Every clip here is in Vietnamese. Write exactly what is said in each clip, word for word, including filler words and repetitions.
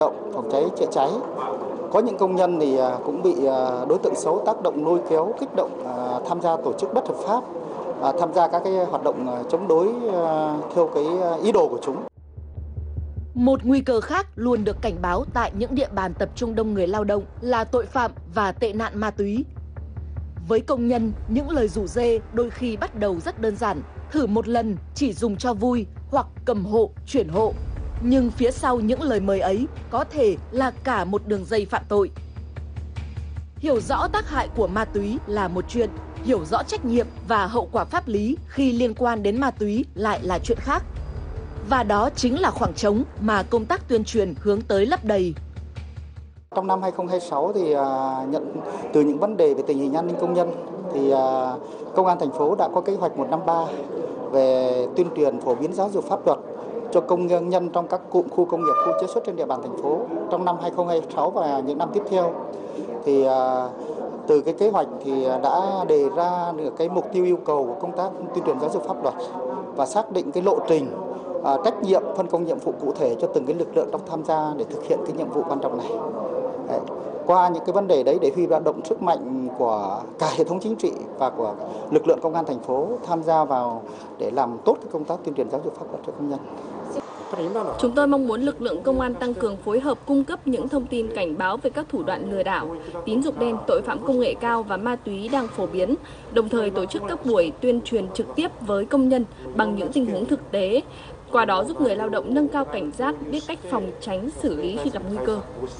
Phòng cháy chữa cháy, có những công nhân thì cũng bị đối tượng xấu tác động lôi kéo, kích động tham gia tổ chức bất hợp pháp, tham gia các cái hoạt động chống đối theo cái ý đồ của chúng. Một nguy cơ khác luôn được cảnh báo tại những địa bàn tập trung đông người lao động là tội phạm và tệ nạn ma túy. Với công nhân, những lời rủ rê đôi khi bắt đầu rất đơn giản, thử một lần chỉ dùng cho vui hoặc cầm hộ, chuyển hộ. Nhưng phía sau những lời mời ấy có thể là cả một đường dây phạm tội. Hiểu rõ tác hại của ma túy là một chuyện, hiểu rõ trách nhiệm và hậu quả pháp lý khi liên quan đến ma túy lại là chuyện khác. Và đó chính là khoảng trống mà công tác tuyên truyền hướng tới lấp đầy. Trong năm hai không hai sáu thì nhận từ những vấn đề về tình hình an ninh công nhân thì Công an thành phố đã có kế hoạch một năm ba về tuyên truyền phổ biến giáo dục pháp luật cho công nhân trong các cụm khu công nghiệp, khu chế xuất trên địa bàn thành phố trong năm hai không hai sáu và những năm tiếp theo. Thì từ cái kế hoạch thì đã đề ra được cái mục tiêu yêu cầu của công tác tuyên truyền giáo dục pháp luật và xác định cái lộ trình, trách nhiệm, phân công nhiệm vụ cụ thể cho từng cái lực lượng trong tham gia để thực hiện cái nhiệm vụ quan trọng này. Đấy. Qua những cái vấn đề đấy để huy động sức mạnh của cả hệ thống chính trị và của lực lượng công an thành phố tham gia vào để làm tốt cái công tác tuyên truyền giáo dục pháp luật cho công nhân. Chúng tôi mong muốn lực lượng công an tăng cường phối hợp cung cấp những thông tin cảnh báo về các thủ đoạn lừa đảo, tín dụng đen, tội phạm công nghệ cao và ma túy đang phổ biến, đồng thời tổ chức các buổi tuyên truyền trực tiếp với công nhân bằng những tình huống thực tế, qua đó giúp người lao động nâng cao cảnh giác, biết cách phòng tránh, xử lý khi gặp nguy cơ.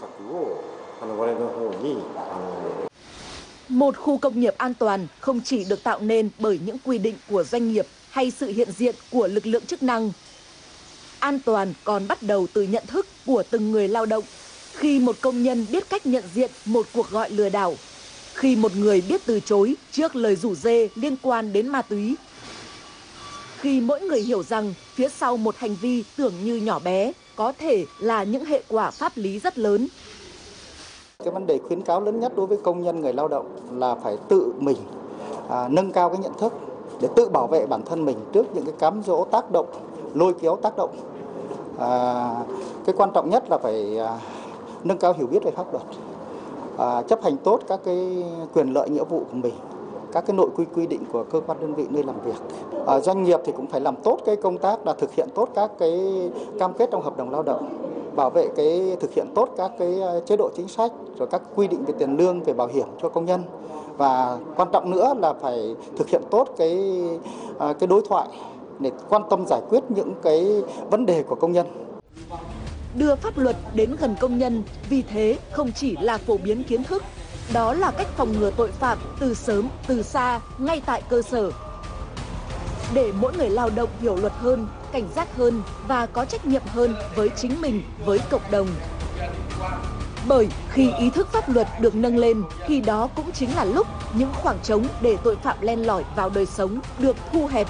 Một khu công nghiệp an toàn không chỉ được tạo nên bởi những quy định của doanh nghiệp hay sự hiện diện của lực lượng chức năng. An toàn còn bắt đầu từ nhận thức của từng người lao động. Khi một công nhân biết cách nhận diện một cuộc gọi lừa đảo, khi một người biết từ chối trước lời rủ rê liên quan đến ma túy, khi mỗi người hiểu rằng phía sau một hành vi tưởng như nhỏ bé có thể là những hệ quả pháp lý rất lớn. Cái vấn đề khuyến cáo lớn nhất đối với công nhân người lao động là phải tự mình à, nâng cao cái nhận thức để tự bảo vệ bản thân mình trước những cái cám dỗ tác động, lôi kéo tác động. À, cái quan trọng nhất là phải à, nâng cao hiểu biết về pháp luật, à, chấp hành tốt các cái quyền lợi nghĩa vụ của mình, các cái nội quy quy định của cơ quan đơn vị nơi làm việc. À, doanh nghiệp thì cũng phải làm tốt cái công tác là thực hiện tốt các cái cam kết trong hợp đồng lao động, bảo vệ cái thực hiện tốt các cái chế độ chính sách, rồi các quy định về tiền lương, về bảo hiểm cho công nhân. Và quan trọng nữa là phải thực hiện tốt cái cái đối thoại để quan tâm giải quyết những cái vấn đề của công nhân. Đưa pháp luật đến gần công nhân, vì thế không chỉ là phổ biến kiến thức, đó là cách phòng ngừa tội phạm từ sớm, từ xa, ngay tại cơ sở. Để mỗi người lao động hiểu luật hơn, cảnh giác hơn và có trách nhiệm hơn với chính mình, với cộng đồng. Bởi khi ý thức pháp luật được nâng lên thì đó cũng chính là lúc những khoảng trống để tội phạm len lỏi vào đời sống được thu hẹp.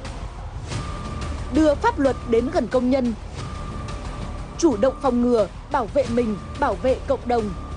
Đưa pháp luật đến gần công nhân, chủ động phòng ngừa, bảo vệ mình, bảo vệ cộng đồng.